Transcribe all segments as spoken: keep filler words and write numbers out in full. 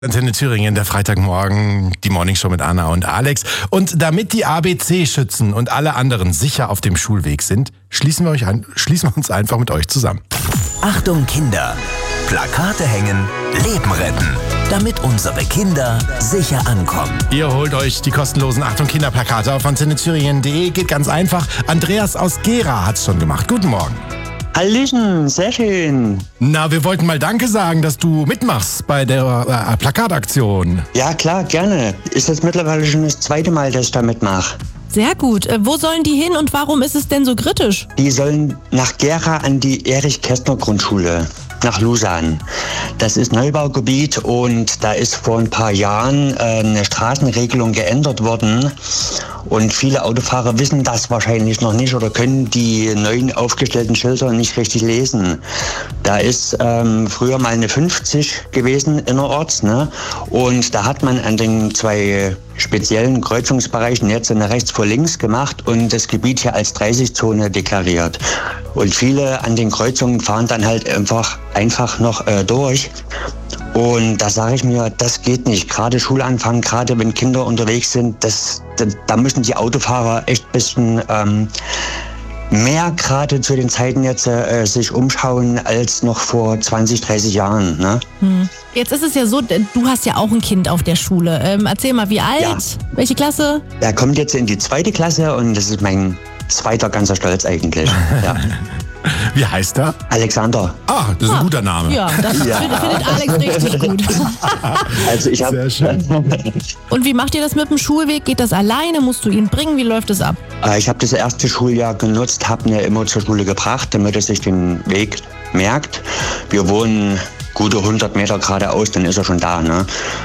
Antenne Thüringen, der Freitagmorgen, die Morningshow mit Anna und Alex. Und damit die A B C-Schützen und alle anderen sicher auf dem Schulweg sind, schließen wir, euch an, schließen wir uns einfach mit euch zusammen. Achtung Kinder, Plakate hängen, Leben retten, damit unsere Kinder sicher ankommen. Ihr holt euch die kostenlosen Achtung Kinder-Plakate auf antenne thüringen punkt de. Geht ganz einfach. Andreas aus Gera hat's schon gemacht. Guten Morgen. Hallöchen, sehr schön. Na, wir wollten mal Danke sagen, dass du mitmachst bei der äh, Plakataktion. Ja klar, gerne. Ist jetzt mittlerweile schon das zweite Mal, dass ich da mitmache. Sehr gut. Äh, wo sollen die hin und warum ist es denn so kritisch? Die sollen nach Gera an die Erich-Kästner-Grundschule, nach Lusan. Das ist Neubaugebiet und da ist vor ein paar Jahren äh, eine Straßenregelung geändert worden. Und viele Autofahrer wissen das wahrscheinlich noch nicht oder können die neuen aufgestellten Schilder nicht richtig lesen. Da ist ähm, früher mal eine fünfzig gewesen innerorts, ne? Und da hat man an den zwei speziellen Kreuzungsbereichen jetzt eine rechts vor links gemacht und das Gebiet hier als dreißig-Zone deklariert. Und viele an den Kreuzungen fahren dann halt einfach, einfach noch äh, durch. Und da sage ich mir, das geht nicht. Gerade Schulanfang, gerade wenn Kinder unterwegs sind, das, da, da müssen die Autofahrer echt ein bisschen ähm, mehr gerade zu den Zeiten jetzt äh, sich umschauen als noch vor zwanzig, dreißig Jahren. Ne? Hm. Jetzt ist es ja so, du hast ja auch ein Kind auf der Schule. Ähm, erzähl mal, wie alt? Ja. Welche Klasse? Er kommt jetzt in die zweite Klasse und das ist mein zweiter ganzer Stolz eigentlich. Ja. Wie heißt er? Alexander. Ah, das ist ein guter Name. Ja, das Ja. Findet, findet Alex richtig gut. Also ich habe. Sehr schön. Und wie macht ihr das mit dem Schulweg? Geht das alleine? Musst du ihn bringen? Wie läuft es ab? Äh, Ich habe das erste Schuljahr genutzt, habe ihn ja immer zur Schule gebracht, damit er sich den Weg merkt. Wir wohnen gute hundert Meter geradeaus, dann ist er schon da. Ne?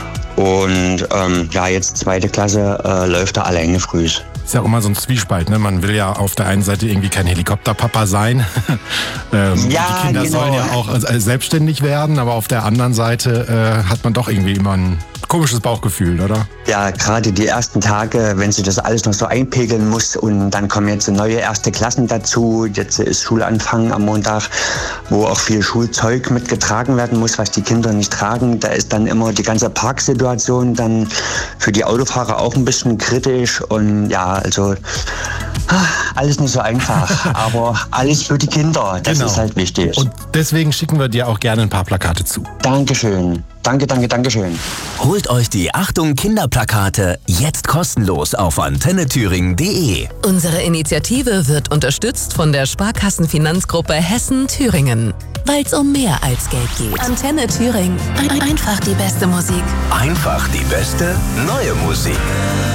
Und ähm, ja, jetzt zweite Klasse äh, läuft er alleine früh. Ist ja auch immer so ein Zwiespalt, ne? Man will ja auf der einen Seite irgendwie kein Helikopterpapa sein. ähm, Ja, die Kinder genau. sollen ja auch äh, selbstständig werden, aber auf der anderen Seite äh, hat man doch irgendwie immer ein komisches Bauchgefühl, oder? Ja, gerade die ersten Tage, wenn sich das alles noch so einpegeln muss und dann kommen jetzt neue erste Klassen dazu. Jetzt ist Schulanfang am Montag, wo auch viel Schulzeug mitgetragen werden muss, was die Kinder nicht tragen. Da ist dann immer die ganze Parksituation dann für die Autofahrer auch ein bisschen kritisch und ja, also alles nicht so einfach, aber alles für die Kinder, das Genau. ist halt wichtig. Und deswegen schicken wir dir auch gerne ein paar Plakate zu. Dankeschön. Danke, danke, Dankeschön. Holt euch die Achtung Kinderplakate jetzt kostenlos auf antenne thüringen punkt de. Unsere Initiative wird unterstützt von der Sparkassenfinanzgruppe Hessen-Thüringen. Weil es um mehr als Geld geht. Antenne Thüringen. Ein- Einfach die beste Musik. Einfach die beste neue Musik.